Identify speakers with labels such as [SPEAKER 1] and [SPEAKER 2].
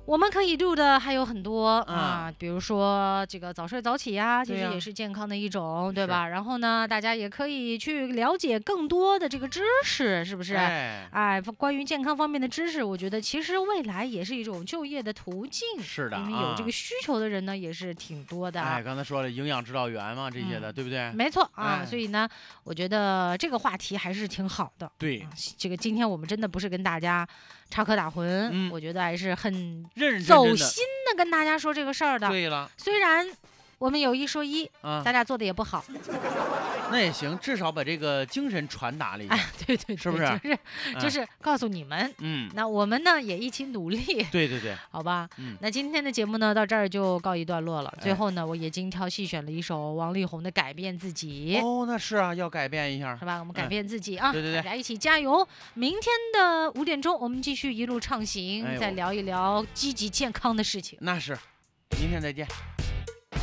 [SPEAKER 1] 我们可以录的还有很多啊，比如说这个早睡早起呀，其实也是健康的一种，对吧？然后呢，大家也可以去了解更多的这个知识，是不是？哎，关于健康方面的知识，我觉得其实未来也是一种就业的途径。
[SPEAKER 2] 是的，
[SPEAKER 1] 因为有这个需求的人呢，也是挺多的。
[SPEAKER 2] 哎，刚才说了营养指导员嘛，这些的，对不对？
[SPEAKER 1] 没错啊，所以呢，我觉得这个话题还是挺好的。
[SPEAKER 2] 对，
[SPEAKER 1] 这个今天我们真的不是跟大家插科打诨，我觉得还是很走心的跟大家说这个事儿的。
[SPEAKER 2] 对了，
[SPEAKER 1] 虽然我们有一说一，咱俩做的也不好，
[SPEAKER 2] 那也行，至少把这个精神传达了一下。
[SPEAKER 1] 哎，对对，
[SPEAKER 2] 是不是？
[SPEAKER 1] 就是告诉你们，那我们呢也一起努力。
[SPEAKER 2] 对对对，
[SPEAKER 1] 好吧。那今天的节目呢到这儿就告一段落了。最后呢，我也精挑细选了一首王力宏的《改变自己》。
[SPEAKER 2] 哦，那是啊，要改变一下，
[SPEAKER 1] 是吧？我们改变自己啊！
[SPEAKER 2] 对对对，
[SPEAKER 1] 大家一起加油！明天的5点钟，我们继续一路畅行，再聊一聊积极健康的事情。
[SPEAKER 2] 那是，明天再见。